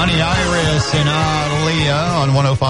Johnny Iris and Aaliyah on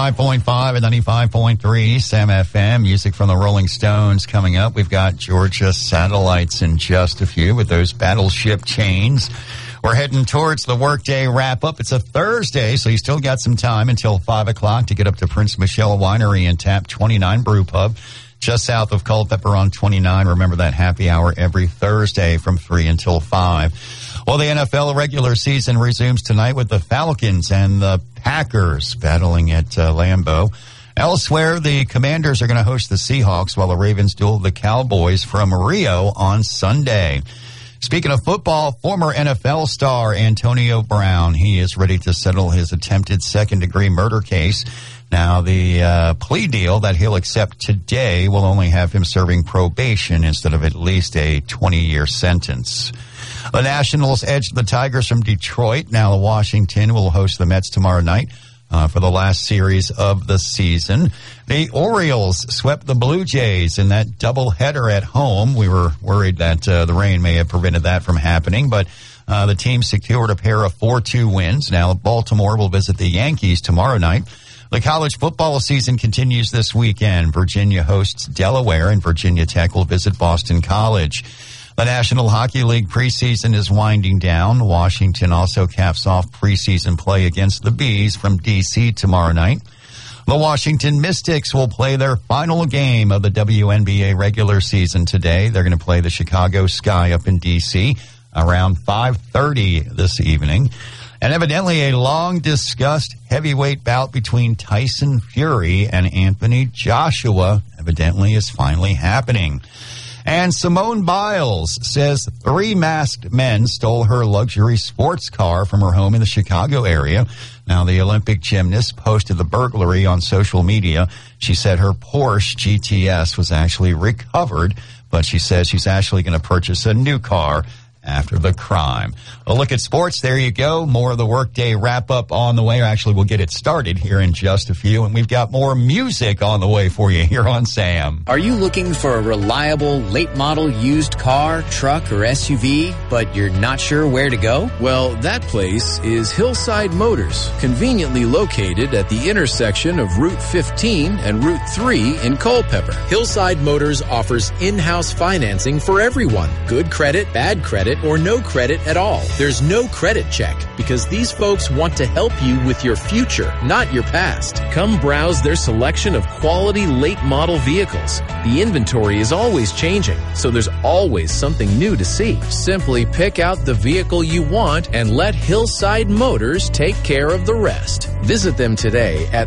105.5 and 95.3 Sam FM. Music from the Rolling Stones coming up. We've got Georgia Satellites in just a few with those Battleship Chains. We're heading towards the workday wrap-up. It's a Thursday, so you still got some time until 5 o'clock to get up to Prince Michelle Winery and Tap 29 Brew Pub, just south of Culpeper on 29. Remember that happy hour every Thursday from 3 until 5. Well, the NFL regular season resumes tonight with the Falcons and the Packers battling at Lambeau. Elsewhere, the Commanders are going to host the Seahawks while the Ravens duel the Cowboys from Rio on Sunday. Speaking of football, former NFL star Antonio Brown, he is ready to settle his attempted second-degree murder case. Now, the plea deal that he'll accept today will only have him serving probation instead of at least a 20-year sentence. The Nationals edged the Tigers from Detroit. Now Washington will host the Mets tomorrow night for the last series of the season. The Orioles swept the Blue Jays in that doubleheader at home. We were worried that the rain may have prevented that from happening, but the team secured a pair of 4-2 wins. Now Baltimore will visit the Yankees tomorrow night. The college football season continues this weekend. Virginia hosts Delaware, and Virginia Tech will visit Boston College. The National Hockey League preseason is winding down. Washington also caps off preseason play against the Bees from D.C. tomorrow night. The Washington Mystics will play their final game of the WNBA regular season today. They're going to play the Chicago Sky up in D.C. around 5:30 this evening. And evidently a long-discussed heavyweight bout between Tyson Fury and Anthony Joshua evidently is finally happening. And Simone Biles says 3 masked men stole her luxury sports car from her home in the Chicago area. Now, the Olympic gymnast posted the burglary on social media. She said her Porsche GTS was actually recovered, but she says she's actually going to purchase a new car after the crime. A look at sports. There you go. More of the workday wrap-up on the way. Actually, we'll get it started here in just a few, and we've got more music on the way for you here on Sam. Are you looking for a reliable, late-model used car, truck, or SUV, but you're not sure where to go? Well, that place is Hillside Motors, conveniently located at the intersection of Route 15 and Route 3 in Culpeper. Hillside Motors offers in-house financing for everyone. Good credit, bad credit, or no credit at all. There's no credit check because these folks want to help you with your future, not your past. Come browse their selection of quality late model vehicles. The inventory is always changing, so there's always something new to see. Simply pick out the vehicle you want and let Hillside Motors take care of the rest. Visit them today at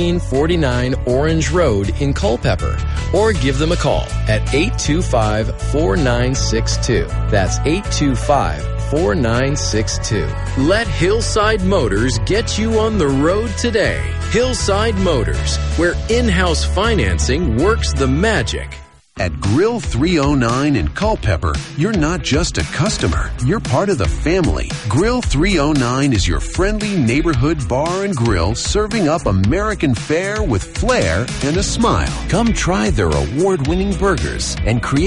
1349 Orange Road in Culpeper or give them a call at 825-4962. That's 825-4962. Let Hillside Motors get you on the road today. Hillside Motors, where in-house financing works the magic. At Grill 309 in Culpeper, you're not just a customer, you're part of the family. Grill 309 is your friendly neighborhood bar and grill serving up American fare with flair and a smile. Come try their award-winning burgers and create